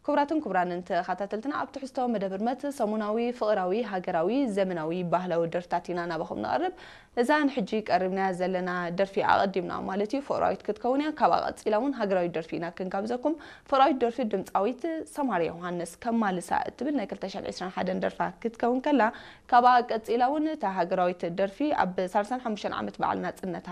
كبراتن كبران انت خاتلتنا اب تحستو مدبر مت سموناوي فقراوي هاجراوي زمناوي ባህላዊ ደርፍታቲና ናበኹም نقرب እዛን ሕጂ ቀርብና ዘለና ደርፊ አቀዲምና ማለት እዩ ፍቅራዊት ክትከውን ያ ካብ አቀጽላውን ሃገራዊ ደርፊና ክንጋብዘኩም ፍቅራዊት ደርፊ ድምጻዊት ሰማርያ ዮሐንስ ከማልሳ እትብል ናይ 2021 ደርፋ ክትከውን ከላ ካብ አቀጽላውን ታ ሃገራዊት ደርፊ አብ 35 ዓመት በዓልና ጽነት